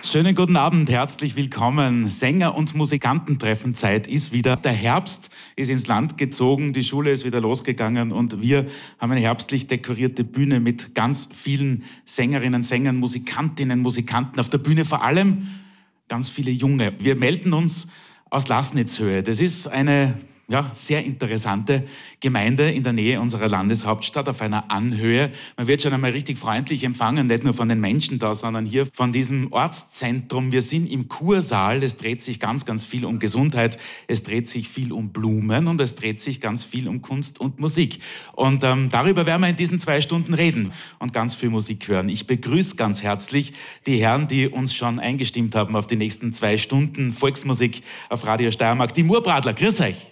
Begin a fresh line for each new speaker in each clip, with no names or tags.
Schönen guten Abend, herzlich willkommen. Sänger- und Musikantentreffenzeit ist wieder. Der Herbst ist ins Land gezogen, die Schule ist wieder losgegangen und wir haben eine herbstlich dekorierte Bühne mit ganz vielen Sängerinnen, Sängern, Musikantinnen, Musikanten. Auf der Bühne vor allem ganz viele Junge. Wir melden uns aus Laßnitzhöhe. Das ist eine sehr interessante Gemeinde in der Nähe unserer Landeshauptstadt auf einer Anhöhe. Man wird schon einmal richtig freundlich empfangen, nicht nur von den Menschen da, sondern hier von diesem Ortszentrum. Wir sind im Kursaal, es dreht sich ganz, ganz viel um Gesundheit, es dreht sich viel um Blumen und es dreht sich ganz viel um Kunst und Musik. Und darüber werden wir in diesen 2 Stunden reden und ganz viel Musik hören. Ich begrüße ganz herzlich die Herren, die uns schon eingestimmt haben auf die nächsten 2 Stunden Volksmusik auf Radio Steiermark. Die Murbradler, grüß euch!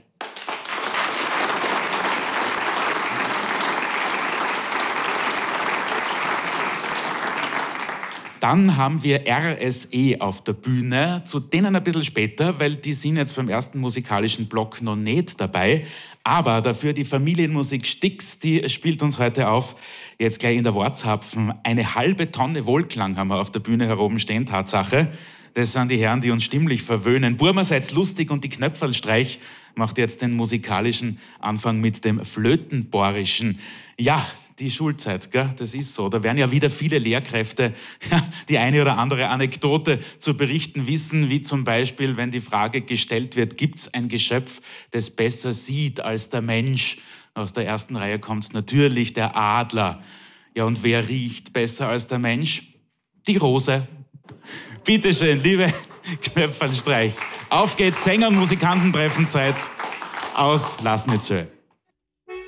Dann haben wir RSE auf der Bühne, zu denen ein bisschen später, weil die sind jetzt beim ersten musikalischen Block noch nicht dabei. Aber dafür die Familienmusik Stix, die spielt uns heute auf, jetzt gleich in der Wortzapfen. Eine halbe Tonne Wohlklang haben wir auf der Bühne heroben stehen, Tatsache. Das sind die Herren, die uns stimmlich verwöhnen. Burmer seid's lustig und die Knöpferlstreich macht jetzt den musikalischen Anfang mit dem Flötenborischen. Ja, die Schulzeit, gell? Das ist so. Da werden ja wieder viele Lehrkräfte die eine oder andere Anekdote zu berichten wissen, wie zum Beispiel, wenn die Frage gestellt wird, gibt's ein Geschöpf, das besser sieht als der Mensch? Aus der ersten Reihe kommt's natürlich, der Adler. Ja, und wer riecht besser als der Mensch? Die Rose. Bitte schön, liebe Knöpferlstreich. Auf geht's, Sänger- und Musikantentreffenzeit aus Laßnitzhöhe.